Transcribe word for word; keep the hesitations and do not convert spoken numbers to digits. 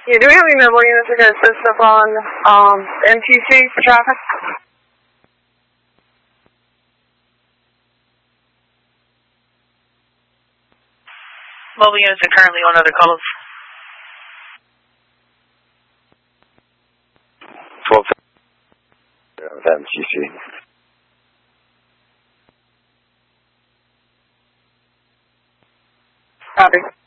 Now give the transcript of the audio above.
Yeah, do we have any mobile units that can assist us on um, M T C for traffic? Mobile units are currently on other calls. twelve M T C. Copy.